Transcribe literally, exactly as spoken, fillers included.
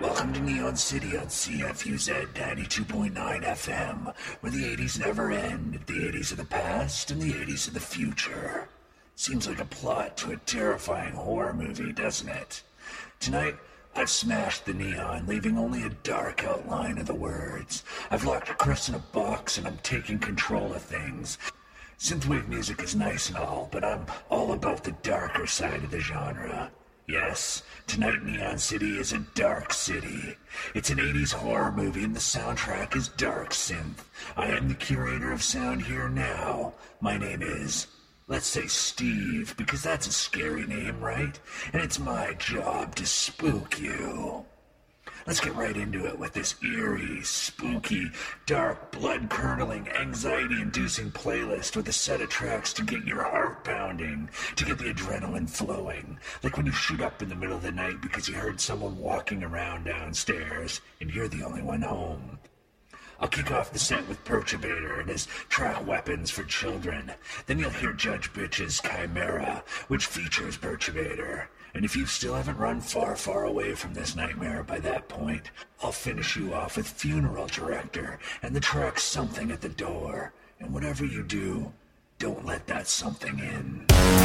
Welcome to Neon City on C F U Z ninety-two point nine F M, where the eighties never end, the eighties are the past, and the eighties are the future. Seems like a plot to a terrifying horror movie, doesn't it? Tonight, I've smashed the neon, leaving only a dark outline of the words. I've locked Chris in a box, and I'm taking control of things. Synthwave music is nice and all, but I'm all about the darker side of the genre. Yes, tonight Neon City is a dark city. It's an eighties horror movie and the soundtrack is dark synth. I am the curator of sound here now. My name is, let's say Steve, because that's a scary name, right? And it's my job to spook you. Let's get right into it with this eerie, spooky, dark, blood-curdling, anxiety-inducing playlist with a set of tracks to get your heart pounding, to get the adrenaline flowing, like when you shoot up in the middle of the night because you heard someone walking around downstairs and you're the only one home. I'll kick off the set with Perturbator and his track Weapons for Children. Then you'll hear Judge Bitch's Chimera, which features Perturbator. And if you still haven't run far, far away from this nightmare by that point, I'll finish you off with Funeral Director and the track Something at the Door. And whatever you do, don't let that something in.